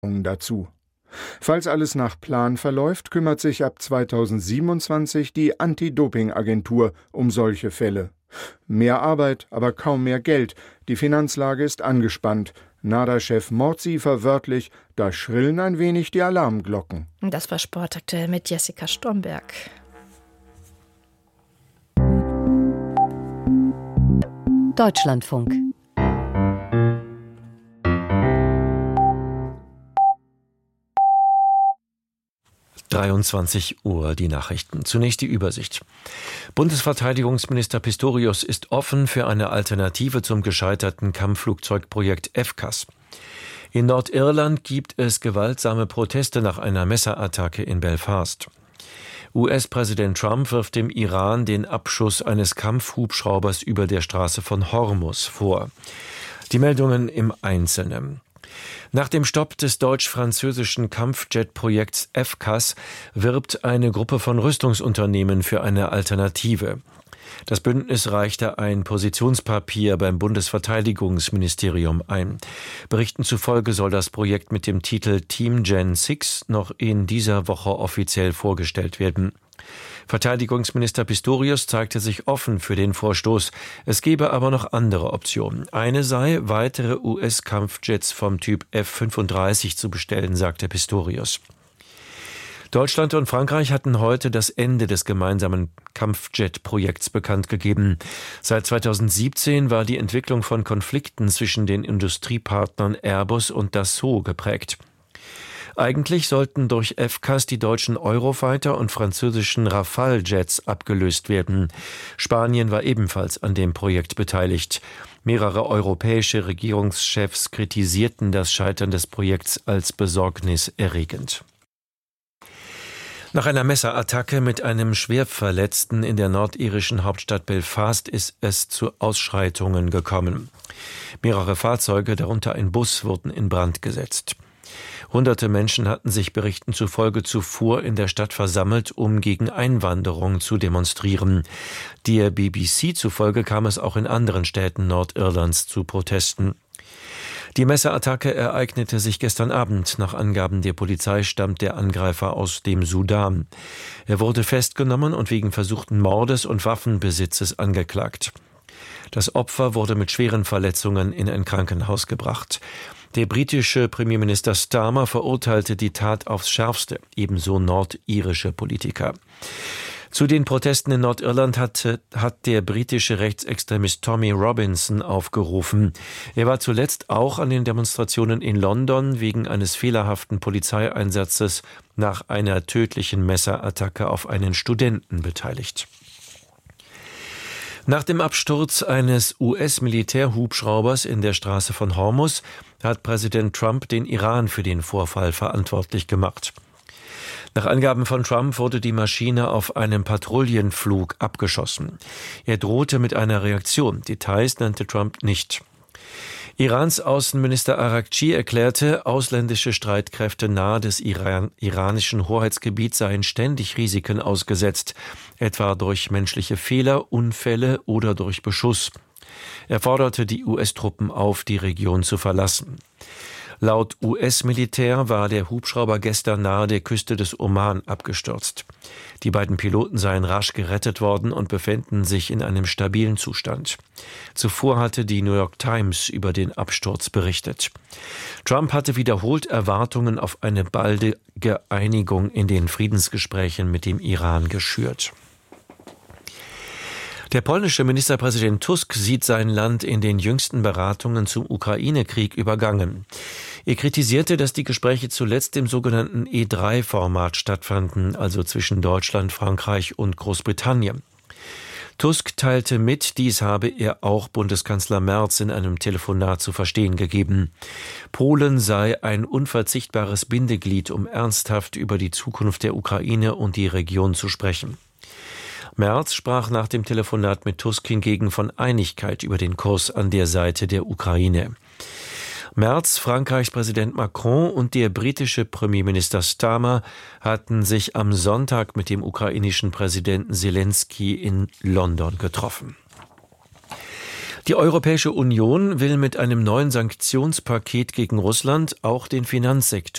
dazu. Falls alles nach Plan verläuft, kümmert sich ab 2027 die Anti-Doping-Agentur um solche Fälle. Mehr Arbeit, aber kaum mehr Geld. Die Finanzlage ist angespannt. NADA-Chef Mordsiefer wörtlich, da schrillen ein wenig die Alarmglocken. Das war Sportaktuell mit Jessica Stormberg. Deutschlandfunk. Uhr, die Nachrichten. Zunächst die Übersicht. Bundesverteidigungsminister Pistorius ist offen für eine Alternative zum gescheiterten Kampfflugzeugprojekt FCAS. In Nordirland gibt es gewaltsame Proteste nach einer Messerattacke in Belfast. US-Präsident Trump wirft dem Iran den Abschuss eines Kampfhubschraubers über der Straße von Hormuz vor. Die Meldungen im Einzelnen. Nach dem Stopp des deutsch-französischen Kampfjet-Projekts FCAS wirbt eine Gruppe von Rüstungsunternehmen für eine Alternative. Das Bündnis reichte ein Positionspapier beim Bundesverteidigungsministerium ein. Berichten zufolge soll das Projekt mit dem Titel Team Gen 6 noch in dieser Woche offiziell vorgestellt werden. Verteidigungsminister Pistorius zeigte sich offen für den Vorstoß. Es gebe aber noch andere Optionen. Eine sei, weitere US-Kampfjets vom Typ F-35 zu bestellen, sagte Pistorius. Deutschland und Frankreich hatten heute das Ende des gemeinsamen Kampfjet-Projekts bekannt gegeben. Seit 2017 war die Entwicklung von Konflikten zwischen den Industriepartnern Airbus und Dassault geprägt. Eigentlich sollten durch FCAS die deutschen Eurofighter und französischen Rafale-Jets abgelöst werden. Spanien war ebenfalls an dem Projekt beteiligt. Mehrere europäische Regierungschefs kritisierten das Scheitern des Projekts als besorgniserregend. Nach einer Messerattacke mit einem Schwerverletzten in der nordirischen Hauptstadt Belfast ist es zu Ausschreitungen gekommen. Mehrere Fahrzeuge, darunter ein Bus, wurden in Brand gesetzt. Hunderte Menschen hatten sich Berichten zufolge zuvor in der Stadt versammelt, um gegen Einwanderung zu demonstrieren. Der BBC zufolge kam es auch in anderen Städten Nordirlands zu Protesten. Die Messerattacke ereignete sich gestern Abend. Nach Angaben der Polizei stammt der Angreifer aus dem Sudan. Er wurde festgenommen und wegen versuchten Mordes und Waffenbesitzes angeklagt. Das Opfer wurde mit schweren Verletzungen in ein Krankenhaus gebracht. Der britische Premierminister Starmer verurteilte die Tat aufs Schärfste, ebenso nordirische Politiker. Zu den Protesten in Nordirland hat der britische Rechtsextremist Tommy Robinson aufgerufen. Er war zuletzt auch an den Demonstrationen in London wegen eines fehlerhaften Polizeieinsatzes nach einer tödlichen Messerattacke auf einen Studenten beteiligt. Nach dem Absturz eines US-Militärhubschraubers in der Straße von Hormuz hat Präsident Trump den Iran für den Vorfall verantwortlich gemacht. Nach Angaben von Trump wurde die Maschine auf einem Patrouillenflug abgeschossen. Er drohte mit einer Reaktion. Details nannte Trump nicht. Irans Außenminister Araghchi erklärte, ausländische Streitkräfte nahe des iranischen Hoheitsgebiets seien ständig Risiken ausgesetzt, etwa durch menschliche Fehler, Unfälle oder durch Beschuss. Er forderte die US-Truppen auf, die Region zu verlassen. Laut US-Militär war der Hubschrauber gestern nahe der Küste des Oman abgestürzt. Die beiden Piloten seien rasch gerettet worden und befänden sich in einem stabilen Zustand. Zuvor hatte die New York Times über den Absturz berichtet. Trump hatte wiederholt Erwartungen auf eine baldige Einigung in den Friedensgesprächen mit dem Iran geschürt. Der polnische Ministerpräsident Tusk sieht sein Land in den jüngsten Beratungen zum Ukraine-Krieg übergangen. Er kritisierte, dass die Gespräche zuletzt im sogenannten E3-Format stattfanden, also zwischen Deutschland, Frankreich und Großbritannien. Tusk teilte mit, dies habe er auch Bundeskanzler Merz in einem Telefonat zu verstehen gegeben. Polen sei ein unverzichtbares Bindeglied, um ernsthaft über die Zukunft der Ukraine und die Region zu sprechen. Merz sprach nach dem Telefonat mit Tusk hingegen von Einigkeit über den Kurs an der Seite der Ukraine. Merz, Frankreichs Präsident Macron und der britische Premierminister Starmer hatten sich am Sonntag mit dem ukrainischen Präsidenten Zelensky in London getroffen. Die Europäische Union will mit einem neuen Sanktionspaket gegen Russland auch den Finanzsektor